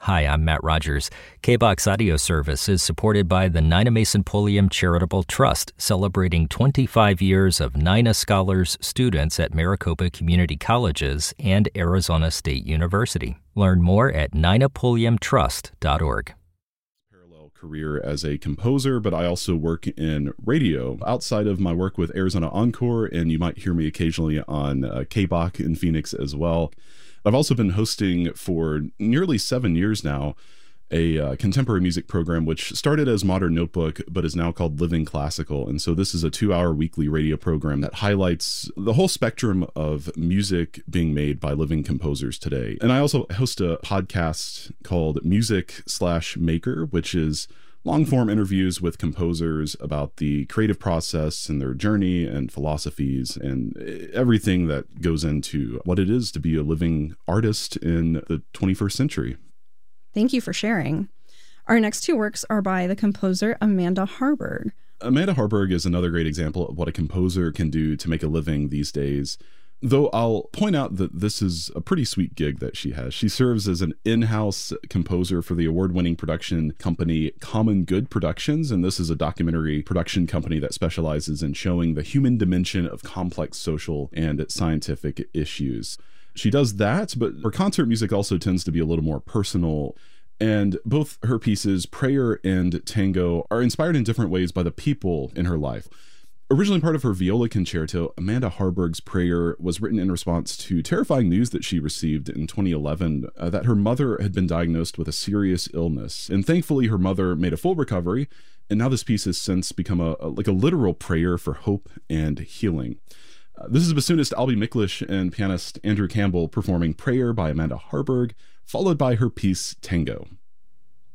Hi, I'm Matt Rogers. KBOX audio service is supported by the Nina Mason Pulliam Charitable Trust, celebrating 25 years of Nina Scholars students at Maricopa Community Colleges and Arizona State University. Learn more at ninapulliamtrust.org. Career as a composer, but I also work in radio outside of my work with Arizona Encore, and you might hear me occasionally on KBOC in Phoenix as well. I've also been hosting for nearly 7 years now a contemporary music program, which started as Modern Notebook, but is now called Living Classical. And so this is a 2-hour weekly radio program that highlights the whole spectrum of music being made by living composers today. And I also host a podcast called Music/Maker, which is long-form interviews with composers about the creative process and their journey and philosophies and everything that goes into what it is to be a living artist in the 21st century. Thank you for sharing. Our next two works are by the composer Amanda Harburg. Amanda Harburg is another great example of what a composer can do to make a living these days. Though I'll point out that this is a pretty sweet gig that she has. She serves as an in-house composer for the award-winning production company Common Good Productions, and this is a documentary production company that specializes in showing the human dimension of complex social and scientific issues. She does that, but her concert music also tends to be a little more personal. And both her pieces, Prayer and Tango, are inspired in different ways by the people in her life. Originally part of her viola concerto, Amanda Harburg's Prayer was written in response to terrifying news that she received in 2011 that her mother had been diagnosed with a serious illness. And thankfully, her mother made a full recovery, and now this piece has since become a literal prayer for hope and healing. This is bassoonist Albie Miklish and pianist Andrew Campbell performing Prayer by Amanda Harburg, followed by her piece Tango.